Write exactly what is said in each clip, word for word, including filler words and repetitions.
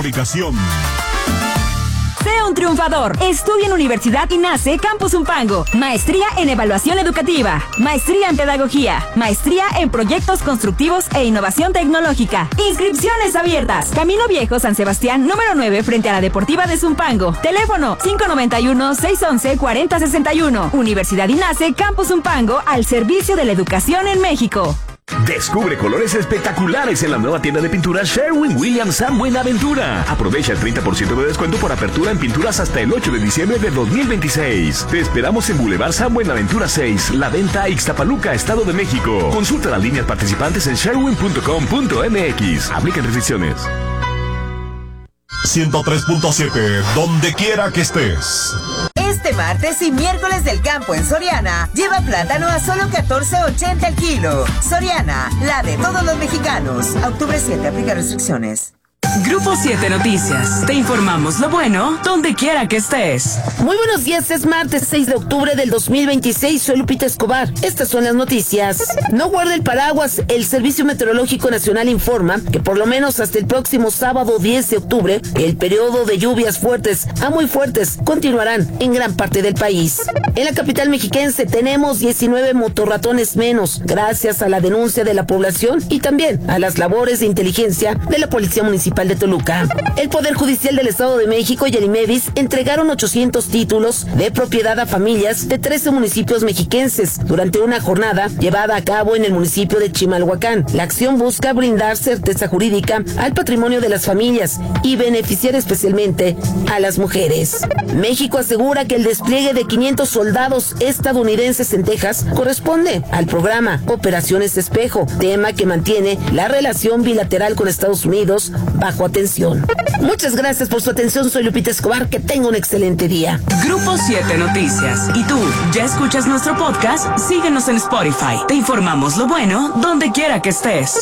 Aplicación. Sé un triunfador. Estudia en Universidad INACE Campus Zumpango. Maestría en Evaluación Educativa. Maestría en Pedagogía. Maestría en Proyectos Constructivos e Innovación Tecnológica. Inscripciones abiertas. Camino Viejo, San Sebastián, número nueve, frente a la Deportiva de Zumpango. Teléfono cinco nueve uno, seis uno uno, cuatro cero seis uno. Universidad INACE Campus Zumpango, al servicio de la educación en México. Descubre colores espectaculares en la nueva tienda de pinturas Sherwin-Williams San Buenaventura. Aprovecha el treinta por ciento de descuento por apertura en pinturas hasta el ocho de diciembre de dos mil veintiséis. Te esperamos en Boulevard San Buenaventura seis, La Venta, Ixtapaluca, Estado de México. Consulta las líneas participantes en sherwin punto com punto m x. Aplican restricciones. ciento tres punto siete, donde quiera que estés. Este martes y miércoles del campo en Soriana, lleva plátano a solo catorce ochenta el kilo. Soriana, la de todos los mexicanos. A octubre siete, aplica restricciones. Grupo siete Noticias. Te informamos lo bueno donde quiera que estés. Muy buenos días, es martes seis de octubre del dos mil veintiséis. Soy Lupita Escobar. Estas son las noticias. No guarde el paraguas. El Servicio Meteorológico Nacional informa que por lo menos hasta el próximo sábado diez de octubre, el periodo de lluvias fuertes a muy fuertes continuarán en gran parte del país. En la capital mexiquense tenemos diecinueve motorratones menos, gracias a la denuncia de la población y también a las labores de inteligencia de la Policía Municipal de Toluca. El Poder Judicial del Estado de México y el IMEVIS entregaron ochocientos títulos de propiedad a familias de trece municipios mexiquenses durante una jornada llevada a cabo en el municipio de Chimalhuacán. La acción busca brindar certeza jurídica al patrimonio de las familias y beneficiar especialmente a las mujeres. México asegura que el despliegue de quinientos soldados estadounidenses en Texas corresponde al programa Operaciones Espejo, tema que mantiene la relación bilateral con Estados Unidos bajo atención. Muchas gracias por su atención. Soy Lupita Escobar. Que tenga un excelente día. Grupo siete Noticias. ¿Y tú ya escuchas nuestro podcast? Síguenos en Spotify. Te informamos lo bueno donde quiera que estés.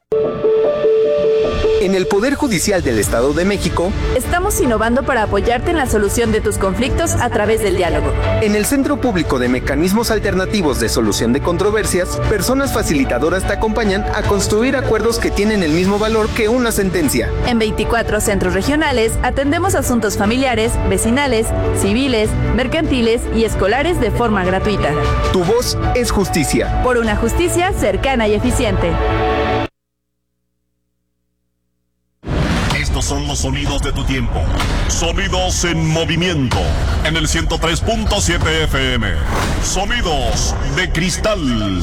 En el Poder Judicial del Estado de México, estamos innovando para apoyarte en la solución de tus conflictos a través del diálogo. En el Centro Público de Mecanismos Alternativos de Solución de Controversias, personas facilitadoras te acompañan a construir acuerdos que tienen el mismo valor que una sentencia. En veinticuatro centros regionales atendemos asuntos familiares, vecinales, civiles, mercantiles y escolares de forma gratuita. Tu voz es justicia. Por una justicia cercana y eficiente. Estos son los sonidos de tu tiempo. Sonidos en movimiento. En el ciento tres punto siete F M. Sonidos de cristal.